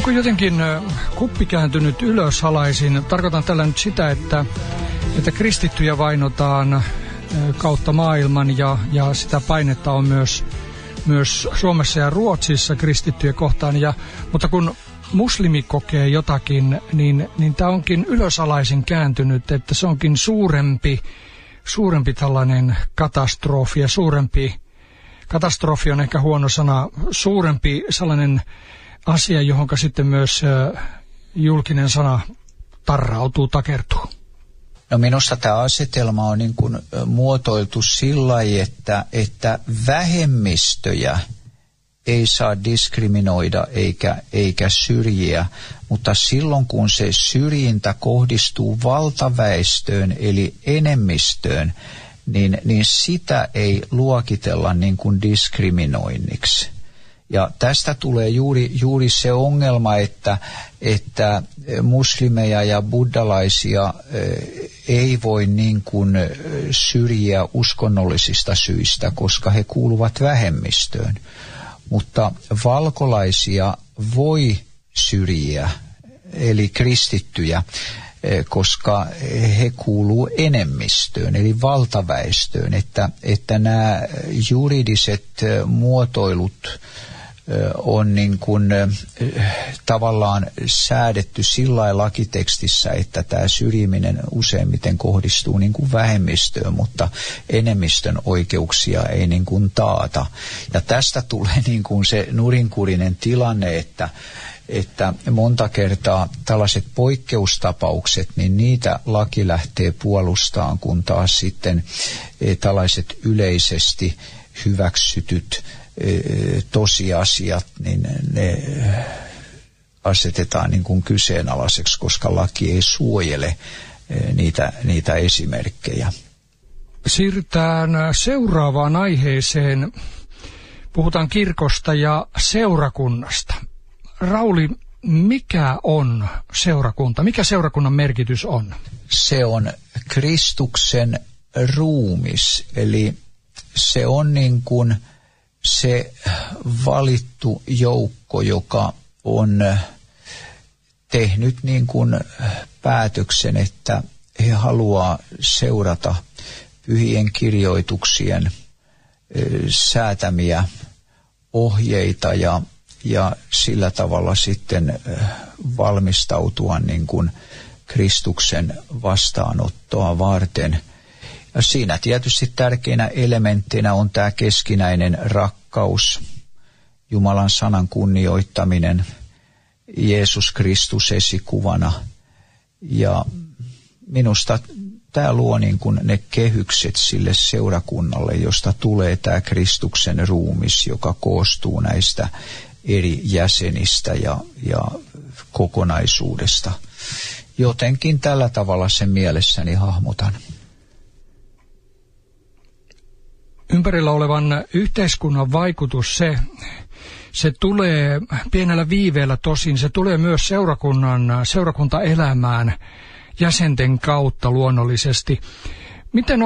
Onko jotenkin kuppi kääntynyt ylösalaisin? Tarkoitan tällä nyt sitä, että kristittyjä vainotaan kautta maailman ja sitä painetta on myös Suomessa ja Ruotsissa kristittyjä kohtaan. Mutta kun muslimi kokee jotakin, niin tämä onkin ylösalaisin kääntynyt, että se onkin suurempi tällainen katastrofi, ja katastrofi on ehkä huono sana, suurempi sellainen asia, johonka sitten myös julkinen sana tarrautuu, takertuu. No minusta tämä asetelma on niin kuin muotoiltu sillä lailla, että vähemmistöjä ei saa diskriminoida eikä syrjiä, mutta silloin kun se syrjintä kohdistuu valtaväestöön eli enemmistöön, niin sitä ei luokitella niin kuin diskriminoinniksi. Ja tästä tulee juuri se ongelma, että muslimeja ja buddhalaisia ei voi niin kuin syrjiä uskonnollisista syistä, koska he kuuluvat vähemmistöön. Mutta valkolaisia voi syrjiä, eli kristittyjä, koska he kuuluu enemmistöön, eli valtaväestöön, että nämä juridiset muotoilut on niin kuin tavallaan säädetty sillä lailla lakitekstissä, että tämä syrjiminen useimmiten kohdistuu niin kuin vähemmistöön, mutta enemmistön oikeuksia ei niin kuin taata. Ja tästä tulee niin kuin se nurinkurinen tilanne, että monta kertaa tällaiset poikkeustapaukset, niin niitä laki lähtee puolustamaan, kun taas sitten tällaiset yleisesti hyväksytyt tosiasiat, niin ne asetetaan niin kuin kyseenalaiseksi, koska laki ei suojele niitä esimerkkejä. Siirrytään seuraavaan aiheeseen. Puhutaan kirkosta ja seurakunnasta. Rauli, mikä on seurakunta? Mikä seurakunnan merkitys on? Se on Kristuksen ruumis, eli se on niin kuin se valittu joukko, joka on tehnyt niin kuin päätöksen, että he haluaa seurata pyhien kirjoituksien säätämiä ohjeita ja sillä tavalla sitten valmistautua niin kuin Kristuksen vastaanottoa varten. Ja siinä tietysti tärkeänä elementtinä on tämä keskinäinen rakkaus, Jumalan sanan kunnioittaminen, Jeesus Kristus esikuvana. Ja minusta tämä luo niin kuin ne kehykset sille seurakunnalle, josta tulee tämä Kristuksen ruumis, joka koostuu näistä eri jäsenistä ja kokonaisuudesta. Jotenkin tällä tavalla sen mielessäni hahmotan. Ympärillä olevan yhteiskunnan vaikutus, se tulee pienellä viiveellä tosin, se tulee myös seurakuntaelämään jäsenten kautta luonnollisesti. Miten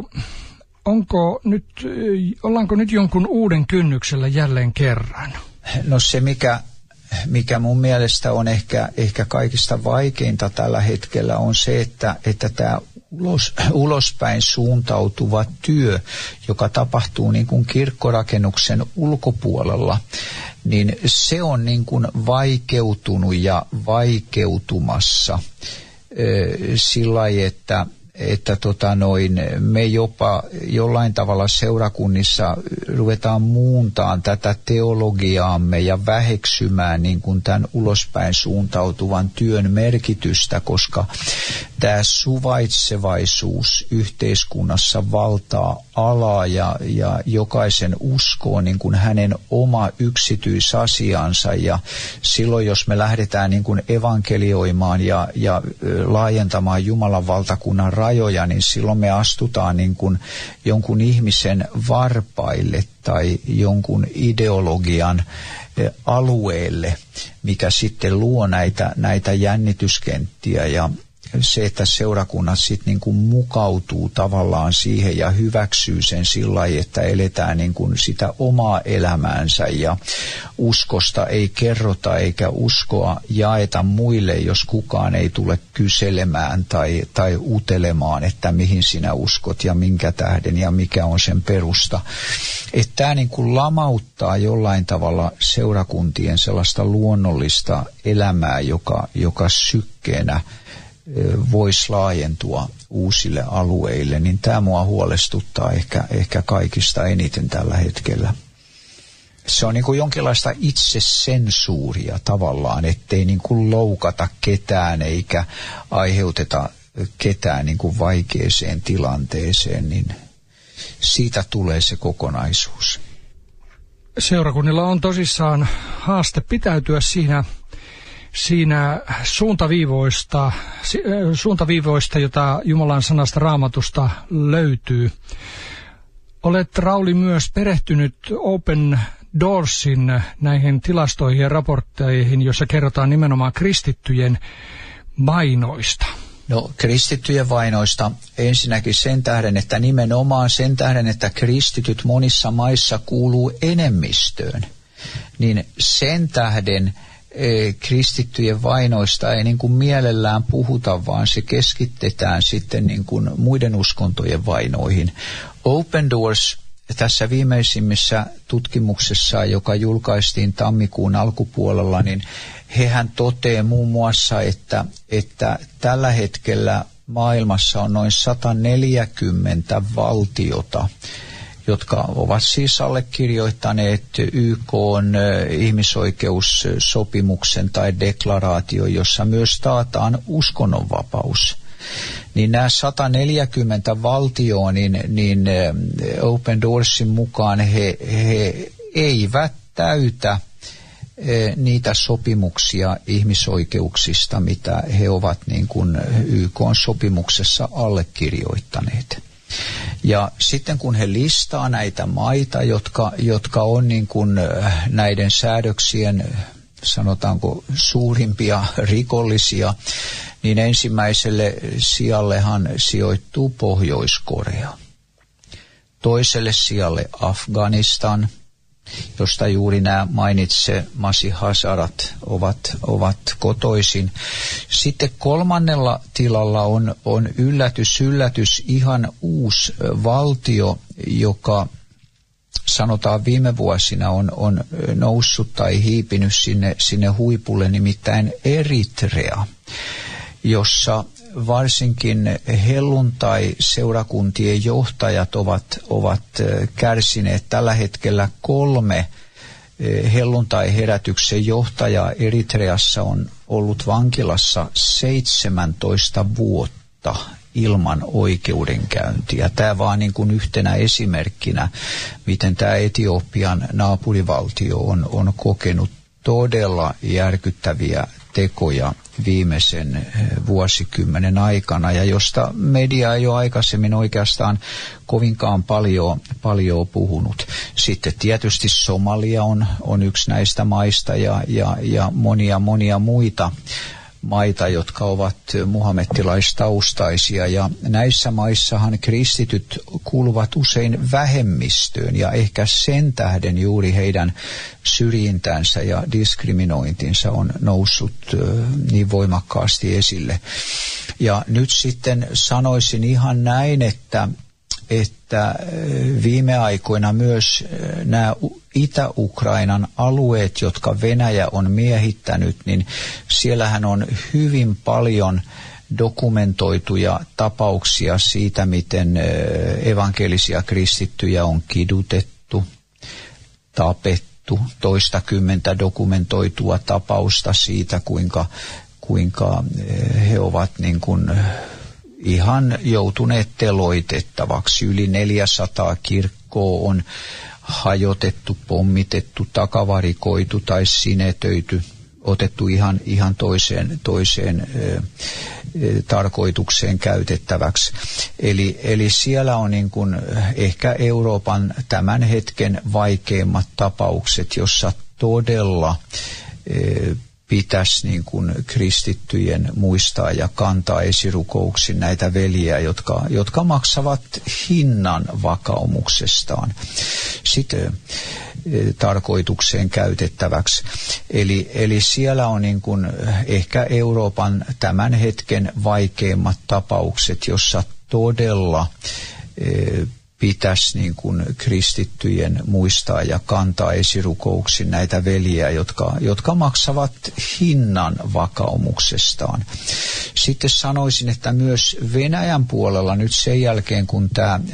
ollaanko nyt jonkun uuden kynnyksellä jälleen kerran? No se, mikä mun mielestä on ehkä kaikista vaikeinta tällä hetkellä, on se, että tämä ulospäin suuntautuva työ, joka tapahtuu niin kuin kirkkorakennuksen ulkopuolella, niin se on niin kuin vaikeutunut ja vaikeutumassa sillä lailla, että me jopa jollain tavalla seurakunnissa ruvetaan muuntaan tätä teologiaamme ja väheksymään niin kuin tämän ulospäin suuntautuvan työn merkitystä, koska tämä suvaitsevaisuus yhteiskunnassa valtaa alaa ja jokaisen uskoo niin kuin hänen oma yksityisasiansa, ja silloin jos me lähdetään niin kuin evankelioimaan ja laajentamaan Jumalan valtakunnan rajoja, niin silloin me astutaan niin kuin jonkun ihmisen varpaille tai jonkun ideologian alueelle, mikä sitten luo näitä jännityskenttiä ja se, että seurakunnat sitten niin kuin mukautuu tavallaan siihen ja hyväksyy sen sillä lailla, että eletään niin kuin sitä omaa elämäänsä ja uskosta ei kerrota eikä uskoa jaeta muille, jos kukaan ei tule kyselemään tai utelemaan, että mihin sinä uskot ja minkä tähden ja mikä on sen perusta. Että tämä niin kuin lamauttaa jollain tavalla seurakuntien sellaista luonnollista elämää, joka sykkeenä voisi laajentua uusille alueille, niin tämä mua huolestuttaa ehkä kaikista eniten tällä hetkellä. Se on niin kuin jonkinlaista itsesensuuria tavallaan, ettei niin kuin loukata ketään eikä aiheuteta ketään niin kuin vaikeeseen tilanteeseen, niin siitä tulee se kokonaisuus. Seurakunnilla on tosissaan haaste pitäytyä siinä suuntaviivoista, jota Jumalan sanasta Raamatusta löytyy. Olet, Rauli, myös perehtynyt Open Doorsin näihin tilastoihin ja raportteihin, joissa kerrotaan nimenomaan kristittyjen vainoista. No, kristittyjen vainoista ensinnäkin sen tähden, että nimenomaan sen tähden, että kristityt monissa maissa kuuluu enemmistöön, niin sen tähden kristittyjen vainoista ei niin kuin mielellään puhuta, vaan se keskitetään sitten niin kuin muiden uskontojen vainoihin. Open Doors tässä viimeisimmissä tutkimuksessa, joka julkaistiin tammikuun alkupuolella, niin hehän toteaa muun muassa, että tällä hetkellä maailmassa on noin 140 valtiota, jotka ovat siis allekirjoittaneet YK:n ihmisoikeussopimuksen tai deklaraatio, jossa myös taataan uskonnonvapaus. Niin nämä 140 valtioa, niin Open Doorsin mukaan he eivät täytä niitä sopimuksia ihmisoikeuksista, mitä he ovat niin kuin YK:n sopimuksessa allekirjoittaneet. Ja sitten kun he listaa näitä maita, jotka on niin kuin näiden säädöksien, sanotaanko, suurimpia rikollisia, niin ensimmäiselle sijallehan sijoittuu Pohjois-Korea. Toiselle sijalle Afganistan, josta juuri nämä mainitsemasi Hazarat ovat kotoisin. Sitten kolmannella tilalla on yllätys ihan uusi valtio, joka sanotaan viime vuosina on noussut tai hiipinyt sinne huipulle, nimittäin Eritrea, jossa varsinkin helluntai-seurakuntien johtajat ovat kärsineet tällä hetkellä 3 helluntai-herätyksen johtajaa Eritreassa on ollut vankilassa 17 vuotta ilman oikeudenkäyntiä. Tämä vaan niin kuin yhtenä esimerkkinä, miten tämä Etiopian naapurivaltio on kokenut todella järkyttäviä tekoja viimeisen vuosikymmenen aikana, ja josta media ei ole aikaisemmin oikeastaan kovinkaan paljon puhunut. Sitten tietysti Somalia on yksi näistä maista ja monia muita maita, jotka ovat muhammettilaistaustaisia, ja näissä maissahan kristityt kuuluvat usein vähemmistöön, ja ehkä sen tähden juuri heidän syrjintänsä ja diskriminointinsa on noussut niin voimakkaasti esille. Ja nyt sitten sanoisin ihan näin, että viime aikoina myös nämä Itä-Ukrainan alueet, jotka Venäjä on miehittänyt, niin siellähän on hyvin paljon dokumentoituja tapauksia siitä, miten evankelisia kristittyjä on kidutettu, tapettu, toistakymmentä dokumentoitua tapausta siitä, kuinka he ovat niin kuin ihan joutuneet teloitettavaksi. Yli 400 kirkkoa on hajotettu, pommitettu, takavarikoitu tai sinetöity, otettu ihan toiseen tarkoitukseen käytettäväksi. Eli siellä on niin kuin ehkä Euroopan tämän hetken vaikeimmat tapaukset, jossa todella pitäisi niin kuin kristittyjen muistaa ja kantaa esirukouksin näitä veljiä, jotka maksavat hinnan vakaumuksestaan sitten tarkoitukseen käytettäväksi. Eli siellä on niin kuin ehkä Euroopan tämän hetken vaikeimmat tapaukset, jossa todella pitäisi niin kuin kristittyjen muistaa ja kantaa esirukouksin näitä veljiä, jotka maksavat hinnan vakaumuksestaan. Sitten sanoisin, että myös Venäjän puolella nyt sen jälkeen, kun tämä